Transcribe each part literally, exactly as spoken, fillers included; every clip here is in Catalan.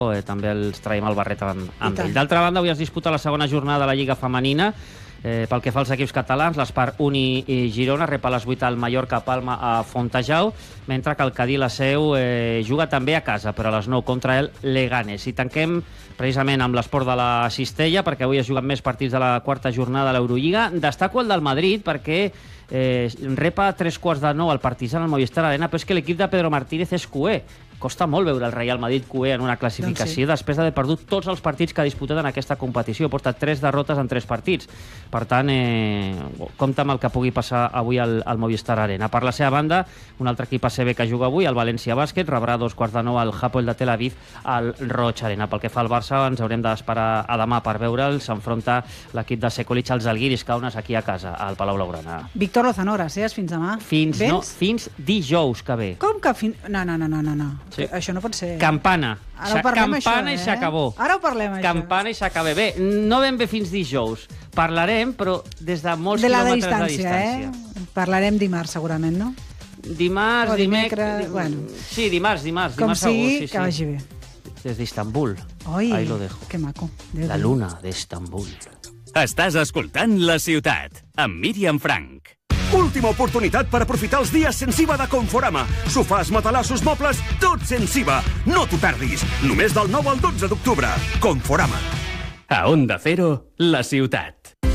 eh, també els traiem el barret amb, amb ell. D'altra banda, avui es disputa la segona jornada de la Lliga Femenina. Eh, pel que fa als equips catalans, l'Espar Uni i Girona rep a les vuit al Mallorca Palma a Fontejau, mentre que el Cadí la Seu eh, juga també a casa, però a les nou contra el Leganes. I tanquem precisament amb l'esport de la Cistella, perquè avui es juguen més partits de la quarta jornada de l'Eurolliga. Destaco el del Madrid, perquè eh, rep a tres quarts de nou el Partizan al Movistar Arena, però és que l'equip de Pedro Martínez és cué. Costa molt veure el Real Madrid cué en una classificació, doncs sí, després d'haver perdut tots els partits que ha disputat en aquesta competició. Porta tres derrotes en tres partits. Per tant, eh, compta amb el que pugui passar avui al, al Movistar Arena. Per la seva banda, un altre equip A C B que juga avui, el València Bàsquet, rebrà dos quarts de nou al Hapoel de Tel Aviv al Roig Arena. Pel que fa al Barça, ens haurem d'esperar a demà per veure'l. S'enfronta l'equip de Sekulic als Zalgiris Kaunas aquí a casa, al Palau Blaugrana. Víctor Lozano, gràcies. Fins demà. Fins, no, fins dijous que ve. Com que fins... No, no, no, no, no. Sí. Això no pot ser. Campana. Ara ho parlem, Campana això, i eh? s'acabó. Ara ho parlem, això. Campana i s'acabó. Bé, no ben bé fins dijous. Parlarem, però des de molts de la quilòmetres de distància, de distància. Eh? Parlarem dimarts, segurament, no? Dimarts, o dimecres... dimecres... Bueno. Sí, dimarts, dimarts. Com dimarts sigui, segur, sí, sí. que vagi bé. Des d'Istanbul. Oi, ahí lo dejo. que maco. Déu la Déu. luna d'Istanbul. Estàs escoltant La Ciutat, amb Míriam Frank. Última oportunitat per aprofitar els dies sense I V A de Conforama. Sofàs, matalassos, mobles, tot sense I V A. No t'ho perdis. Només del nou al dotze d'octubre. Conforama. A Onda Cero, La Ciutat.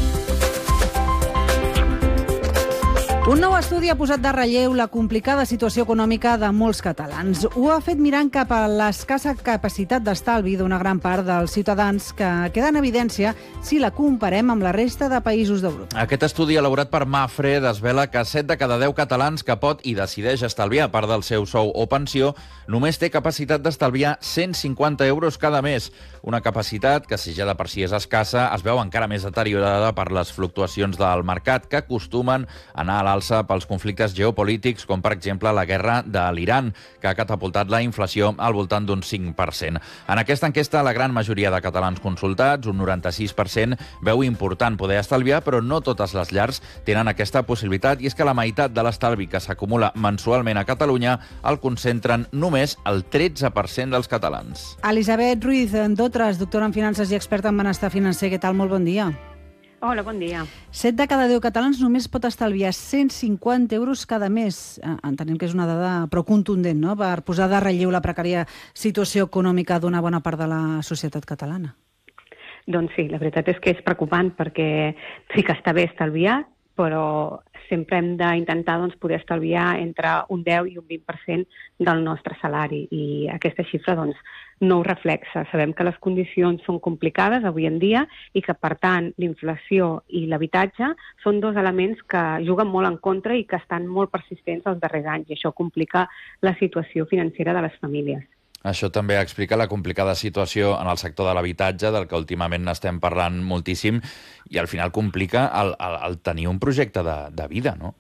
Un nou estudi ha posat de relleu la complicada situació econòmica de molts catalans. Ho ha fet mirant cap a l'escassa capacitat d'estalvi d'una gran part dels ciutadans, que queda en evidència si la comparem amb la resta de països d'Europa. Aquest estudi elaborat per Mafre desvela que set de cada deu catalans que pot i decideix estalviar part del seu sou o pensió només té capacitat d'estalviar cent cinquanta euros cada mes. Una capacitat que, si ja de per si és escassa, es veu encara més deteriorada per les fluctuacions del mercat, que acostumen a anar a l'alça pels conflictes geopolítics, com per exemple la guerra de l'Iran, que ha catapultat la inflació al voltant d'un cinc per cent. En aquesta enquesta, la gran majoria de catalans consultats, un noranta-sis per cent, veu important poder estalviar, però no totes les llars tenen aquesta possibilitat, i és que la meitat de l'estalvi que s'acumula mensualment a Catalunya el concentren només el tretze per cent dels catalans. Elisabet Ruiz Dotres, doctora en finances i experta en benestar financer. Què tal? Molt bon dia. Hola, bon dia. set de cada deu catalans només pot estalviar cent cinquanta euros cada mes. Entenem que és una dada prou contundent, no?, per posar de relleu la precària situació econòmica d'una bona part de la societat catalana. Doncs sí, la veritat és que és preocupant, perquè sí que està bé estalviar, però sempre hem d'intentar doncs, poder estalviar entre un deu i un vint per cent del nostre salari, i aquesta xifra doncs, no ho reflexa. Sabem que les condicions són complicades avui en dia i que, per tant, l'inflació i l'habitatge són dos elements que juguen molt en contra i que estan molt persistents els darrers anys, i això complica la situació financera de les famílies. Això també explica la complicada situació en el sector de l'habitatge, del que últimament n'estem parlant moltíssim, i al final complica el, el, el tenir un projecte de, de vida, no?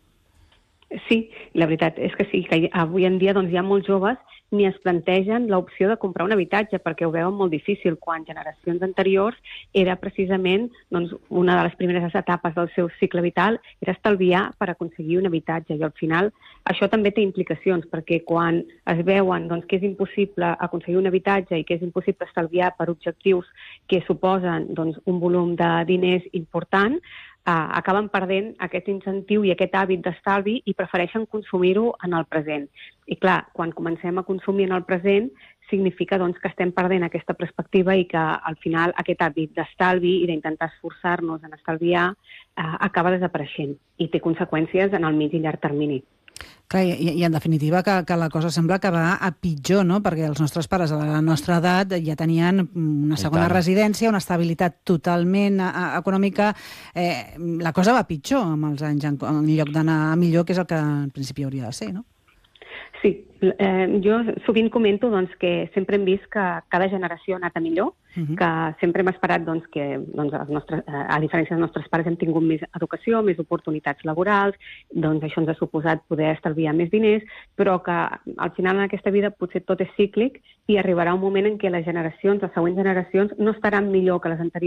Sí, la veritat és que sí, que avui en dia doncs, hi ha molts joves ni es plantegen l'opció de comprar un habitatge, perquè ho veuen molt difícil, quan generacions anteriors era precisament doncs, una de les primeres etapes del seu cicle vital era estalviar per aconseguir un habitatge, i al final això també té implicacions, perquè quan es veuen doncs, que és impossible aconseguir un habitatge i que és impossible estalviar per objectius que suposen doncs, un volum de diners important, Uh, acaben perdent aquest incentiu i aquest hàbit d'estalvi i prefereixen consumir-ho en el present. I clar, quan comencem a consumir en el present, significa doncs, que estem perdent aquesta perspectiva i que al final aquest hàbit d'estalvi i d'intentar esforçar-nos en estalviar uh, acaba desapareixent i té conseqüències en el mig i llarg termini. Clar, i, i en definitiva que, que la cosa sembla que va a pitjor, no? Perquè els nostres pares a la nostra edat ja tenien una segona residència, una estabilitat totalment a, a, econòmica. Eh, la cosa va pitjor amb els anys, en, en lloc d'anar a millor, que és el que en principi hauria de ser, no? Sí, eh, jo sovint comento doncs, que sempre hem vist que cada generació ha anat a millor, uh-huh. que sempre hem esperat doncs, que, doncs, els nostres, eh, a diferència dels nostres pares, hem tingut més educació, més oportunitats laborals, doncs això ens ha suposat poder estalviar més diners, però que al final en aquesta vida potser tot és cíclic i arribarà un moment en què les generacions, les següents generacions, no estaran millor que les anteriors,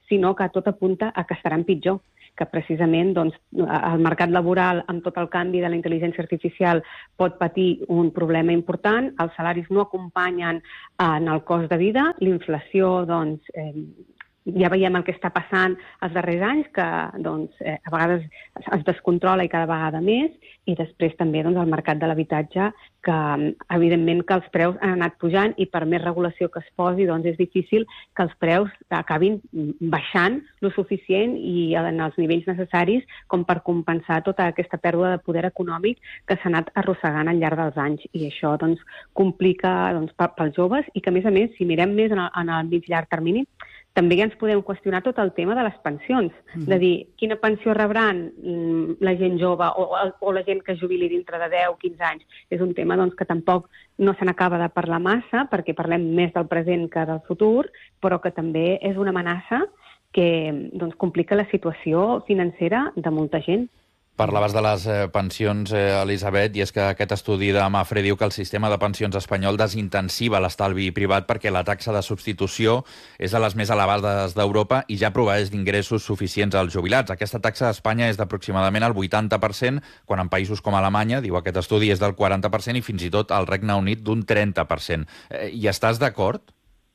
sinó que tot apunta a que estaran pitjor, que precisament doncs, el mercat laboral, amb tot el canvi de la intel·ligència artificial, pot patir un problema important, els salaris no acompanyen en el cost de vida, l'inflació, doncs, eh, ja veiem el que està passant els darrers anys, que doncs, eh, a vegades es descontrola i cada vegada més, i després també doncs, el mercat de l'habitatge, que evidentment que els preus han anat pujant i per més regulació que es posi doncs, és difícil que els preus acabin baixant lo suficient i en els nivells necessaris com per compensar tota aquesta pèrdua de poder econòmic que s'ha anat arrossegant al llarg dels anys. I això doncs, complica doncs, pels joves i que, a més a més, si mirem més en el, en el mig llarg termini, també ja ens podem qüestionar tot el tema de les pensions, mm-hmm. de dir quina pensió rebran la gent jove o, o la gent que es jubili dintre de deu o quinze anys. És un tema doncs, que tampoc no se n'acaba de parlar massa, perquè parlem més del present que del futur, però que també és una amenaça que doncs, complica la situació financera de molta gent. Parlaves de les eh, pensions, eh, Elisabet, i és que aquest estudi de Mafre diu que el sistema de pensions espanyol desintensiva l'estalvi privat perquè la taxa de substitució és de les més elevades d'Europa i ja proveeix d'ingressos suficients als jubilats. Aquesta taxa a Espanya és d'aproximadament el vuitanta per cent, quan en països com Alemanya, diu aquest estudi, és del quaranta per cent i fins i tot al Regne Unit d'un trenta per cent. Eh, hi estàs d'acord?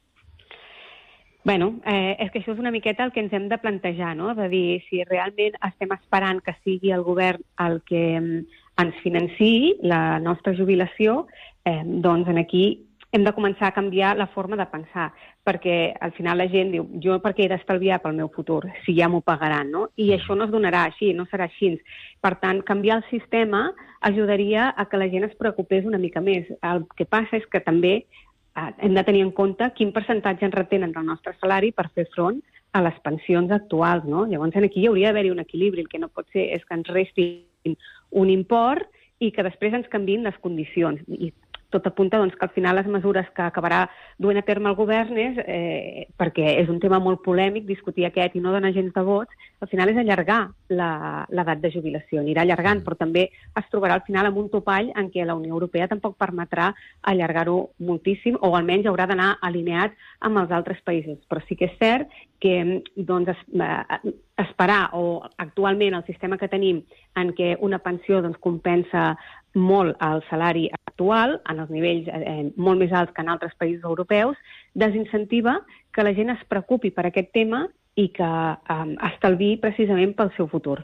Bueno, eh, és que això és una miqueta el que ens hem de plantejar, no? De dir, si realment estem esperant que sigui el govern el que ens financiï la nostra jubilació, eh, doncs en aquí hem de començar a canviar la forma de pensar, perquè al final la gent diu, jo per què he d'estalviar pel meu futur, si ja m'ho pagaran, no? I això no es donarà així, no serà així. Per tant, canviar el sistema ajudaria a que la gent es preocupés una mica més. El que passa és que també hem de tenir en compte quin percentatge ens retenen del nostre salari per fer front a les pensions actuals, no? Llavors, aquí hi hauria d'haver-hi un equilibri. El que no pot ser és que ens restin un import i que després ens canviïn les condicions. I tot apunta doncs, que al final les mesures que acabarà duent a terme el govern és, eh, perquè és un tema molt polèmic, discutir aquest i no donar gens de vots, al final és allargar l'edat de jubilació. Anirà allargant, però també es trobarà al final amb un topall en què la Unió Europea tampoc permetrà allargar-ho moltíssim, o almenys haurà d'anar alineat amb els altres països. Però sí que és cert que doncs, es, esperar, o actualment el sistema que tenim en què una pensió doncs, compensa molt el salari actual, en els nivells eh, molt més alts que en altres països europeus, desincentiva que la gent es preocupi per aquest tema i que eh, estalviï precisament pel seu futur.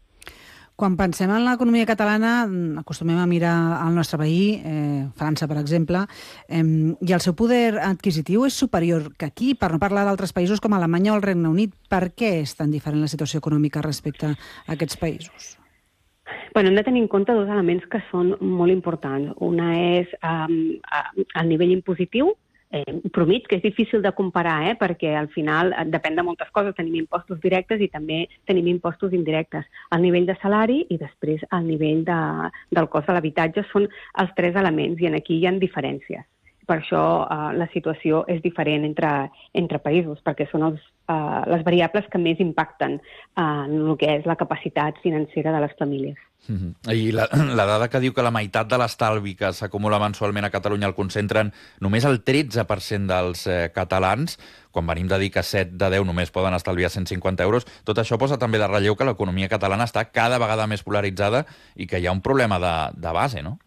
Quan pensem en l'economia catalana, acostumem a mirar al nostre veí, eh, França, per exemple, eh, i el seu poder adquisitiu és superior que aquí, per no parlar d'altres països com Alemanya o el Regne Unit. Per què és tan diferent la situació econòmica respecte a aquests països? Bueno, hem de tenir en compte dos elements que són molt importants. Una és um, el nivell impositiu, eh, promit, que és difícil de comparar, eh, perquè al final depèn de moltes coses. Tenim impostos directes i també tenim impostos indirectes. El nivell de salari i després el nivell de, del cost de l'habitatge són els tres elements i en aquí hi ha diferències. Per això uh, la situació és diferent entre, entre països, perquè són els, uh, les variables que més impacten uh, en el que és la capacitat financera de les famílies. Mm-hmm. I la, la dada que diu que la meitat de l'estalvi que s'acumula mensualment a Catalunya el concentren només el tretze per cent dels eh, catalans, quan venim de dir que set de deu només poden estalviar cent cinquanta euros, tot això posa també de relleu que l'economia catalana està cada vegada més polaritzada i que hi ha un problema de, de base, no?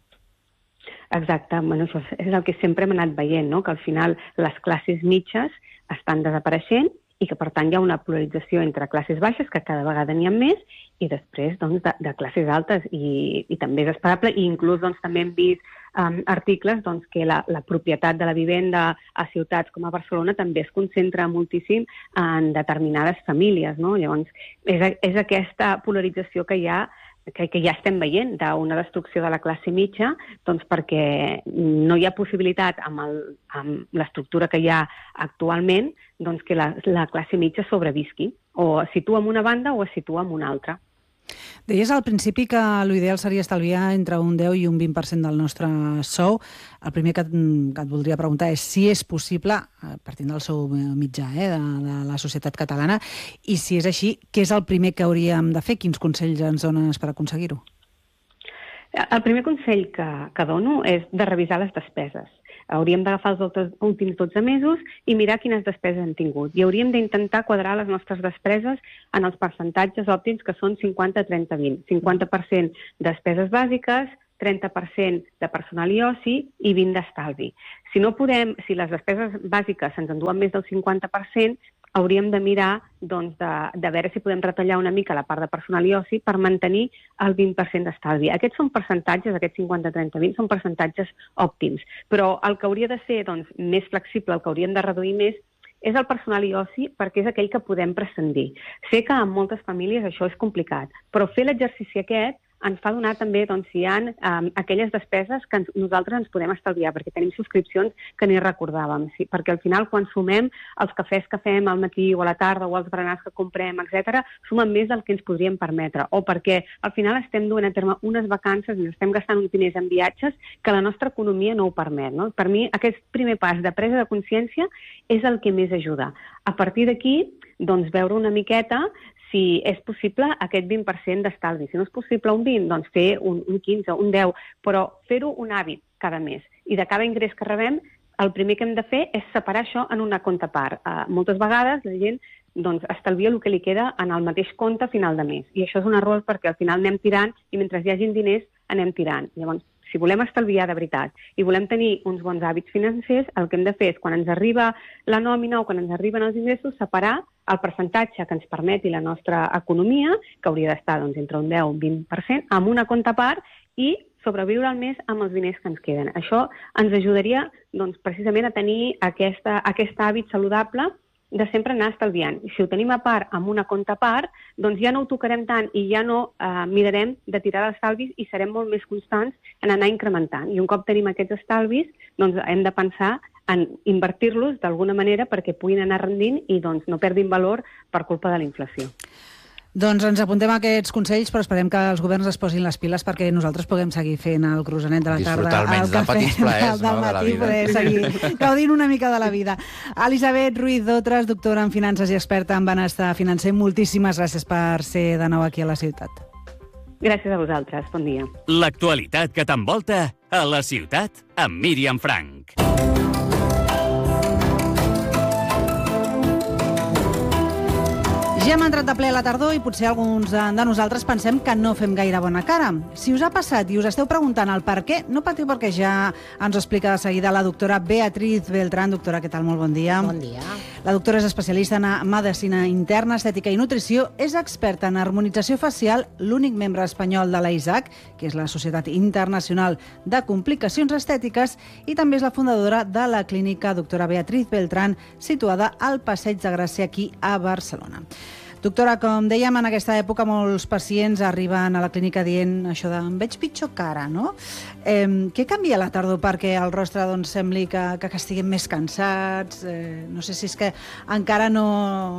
Exacte, bueno, això és el que sempre hem anat veient, no? Que al final les classes mitges estan desapareixent i que, per tant, hi ha una polarització entre classes baixes, que cada vegada n'hi ha més, i després doncs, de, de classes altes. I, i també és esperable, i inclús doncs, també hem vist um, articles doncs, que la, la propietat de la vivenda a ciutats com a Barcelona també es concentra moltíssim en determinades famílies, no? Llavors, és, és aquesta polarització que hi ha que, que ja estem veient d'una destrucció de la classe mitja, doncs perquè no hi ha possibilitat amb, el, amb l'estructura que hi ha actualment doncs que la, la classe mitja sobrevisqui, o es situa en una banda o es situa en una altra. Deies al principi que l'ideal seria estalviar entre un deu i un vint per cent del nostre sou. El primer que et, que et voldria preguntar és si és possible, partint del sou mitjà eh, de, de la societat catalana, i si és així, què és el primer que hauríem de fer? Quins consells ens dones per aconseguir-ho? El primer consell que, que dono és de revisar les despeses. Hauríem d'agafar els últims dotze mesos i mirar quines despeses hem tingut. I hauríem d'intentar quadrar les nostres despeses en els percentatges òptims, que són cinquanta trenta vint. cinquanta per cent despeses bàsiques, trenta per cent de personal i oci i vint d'estalvi. Si no podem, si les despeses bàsiques ens enduen més del cinquanta per cent, hauríem de mirar doncs, de, de veure si podem retallar una mica la part de personal i oci per mantenir el vint per cent d'estalvi. Aquests són percentatges, aquests cinquanta trenta vint, són percentatges òptims. Però el que hauria de ser doncs, més flexible, el que hauríem de reduir més, és el personal i oci perquè és aquell que podem prescindir. Sé que en moltes famílies això és complicat, però fer l'exercici aquest ens fa donar també doncs, si hi ha um, aquelles despeses que ens, nosaltres ens podem estalviar, perquè tenim subscripcions que ni recordàvem. Sí? Perquè al final, quan sumem els cafès que fem al matí o a la tarda o els berenars que comprem, etcètera, sumen més del que ens podríem permetre. O perquè al final estem duent a terme unes vacances i estem gastant uns diners en viatges que la nostra economia no ho permet. No? Per mi, aquest primer pas de presa de consciència és el que més ajuda. A partir d'aquí, doncs, veure una miqueta si és possible aquest vint per cent d'estalvi. Si no és possible un vint, doncs fer un, un quinze, un deu, però fer-ho un hàbit cada mes. I de cada ingrés que rebem, el primer que hem de fer és separar això en una compte a part. Uh, moltes vegades la gent doncs, estalvia el que li queda en el mateix compte a final de mes. I això és un error perquè al final anem tirant i mentre hi hagin diners anem tirant. Llavors, si volem estalviar de veritat i volem tenir uns bons hàbits financers, el que hem de fer és, quan ens arriba la nòmina o quan ens arriben els ingressos, separar el percentatge que ens permeti la nostra economia, que hauria d'estar doncs, entre un deu i un vint per cent, amb una compte a part i sobreviure al mes amb els diners que ens queden. Això ens ajudaria doncs, precisament a tenir aquesta, aquest hàbit saludable de sempre anar estalviant. I si ho tenim a part amb una compte a part, doncs ja no ho tocarem tant i ja no eh, mirarem de tirar d'estalvis i serem molt més constants en anar incrementant. I un cop tenim aquests estalvis, doncs hem de pensar en invertir-los d'alguna manera perquè puguin anar rendint i doncs, no perdin valor per culpa de la inflació. Doncs ens apuntem a aquests consells, però esperem que els governs es posin les piles perquè nosaltres puguem seguir fent el cruçanet de la tarda, el cafè petits plaers, del, del no, matí, de poder seguir gaudint una mica de la vida. Elisabet Ruiz Dotres, doctora en finances i experta en benestar financer, moltíssimes gràcies per ser de nou aquí a la ciutat. Gràcies a vosaltres, bon dia. L'actualitat que t'envolta a la ciutat amb Míriam Frank. Ja hem entrat de ple a la tardor i potser alguns de nosaltres pensem que no fem gaire bona cara. Si us ha passat i us esteu preguntant el per què, no patiu perquè ja ens ho explica de seguida la doctora Beatriz Beltrán. Doctora, què tal? Molt bon dia. Bon dia. La doctora és especialista en medicina interna, estètica i nutrició, és experta en harmonització facial, l'únic membre espanyol de l'A I S A C, que és la Societat Internacional de Complicacions Estètiques, i també és la fundadora de la clínica doctora Beatriz Beltrán, situada al Passeig de Gràcia, aquí a Barcelona. Doctora, com dèiem, en aquesta època molts pacients arriben a la clínica dient això de em veig pitjor cara, no? Eh, què canvia a la tardor perquè el rostre doncs, sembli que, que estiguem més cansats? Eh, no sé si és que encara no...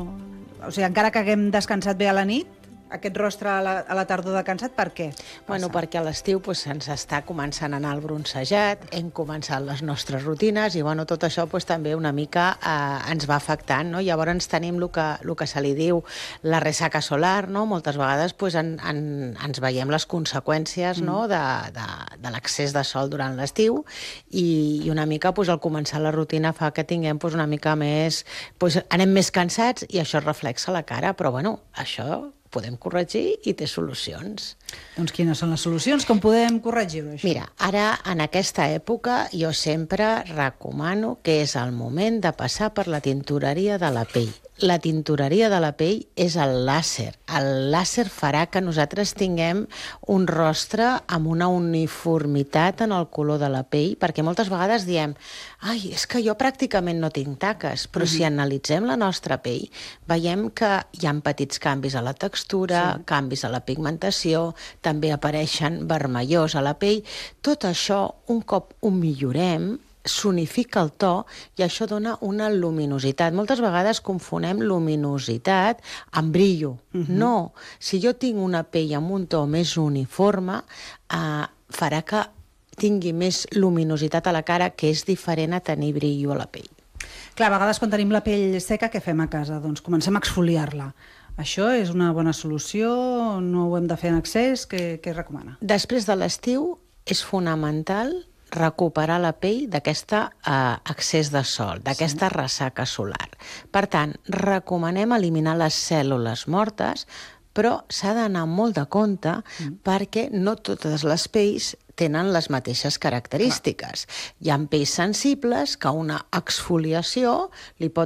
O sigui, encara que haguem descansat bé a la nit, aquest rostre a la, a la tardor de cansat, per què? Bueno, perquè a l'estiu pues, ens està començant a anar el bronzejat, hem començat les nostres rutines i bueno, tot això pues, també una mica eh, ens va afectant. No? Llavors tenim el que, el que se li diu la ressaca solar, no? Moltes vegades pues, en, en, ens veiem les conseqüències mm. no? de, de, de l'accés de sol durant l'estiu i, i una mica pues, al començar la rutina fa que tinguem pues, una mica més... Pues, anem més cansats i això es reflexa a la cara, però bueno, això... podem corregir i té solucions. Doncs quines són les solucions? Com podem corregir-ho, això? Mira, ara, en aquesta època, jo sempre recomano que és el moment de passar per la tintoreria de la pell. La tintoreria de la pell és el làser. El làser farà que nosaltres tinguem un rostre amb una uniformitat en el color de la pell, perquè moltes vegades diem ai, és que jo pràcticament no tinc taques, però mm-hmm. si analitzem la nostra pell, veiem que hi ha petits canvis a la textura, sí. canvis a la pigmentació, també apareixen vermellós a la pell. Tot això, un cop ho millorem, s'unifica el to i això dona una luminositat. Moltes vegades confonem luminositat amb brillo. Uh-huh. No, si jo tinc una pell amb un to més uniforme, eh, farà que tingui més luminositat a la cara, que és diferent a tenir brillo a la pell. Clar, a vegades quan tenim la pell seca, què fem a casa? Doncs comencem a exfoliar-la. Això és una bona solució? No ho hem de fer en excés? Què, què recomana? Després de l'estiu és fonamental recuperar la pell d'aquesta eh, excés de sol, d'aquesta sí. ressaca solar. Per tant, recomanem eliminar les cèl·lules mortes, però s'ha d'anar molt de compte mm. perquè no totes les pells tenen les mateixes característiques. Clar. Hi ha pells sensibles que una exfoliació li pot